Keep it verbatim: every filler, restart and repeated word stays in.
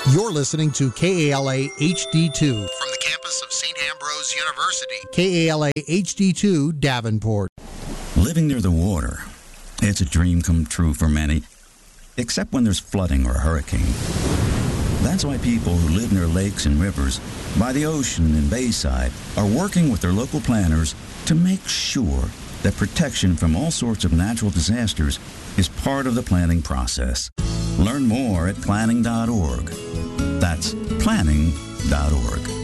You're listening to K A L A H D two from the campus of Saint Ambrose University. K A L A H D two Davenport. Living near the water, it's a dream come true for many, except when there's flooding or a hurricane. That's why people who live near lakes and rivers, by the ocean and bayside, are working with their local planners to make sure that protection from all sorts of natural disasters is part of the planning process. Learn more at planning dot org. That's planning dot org.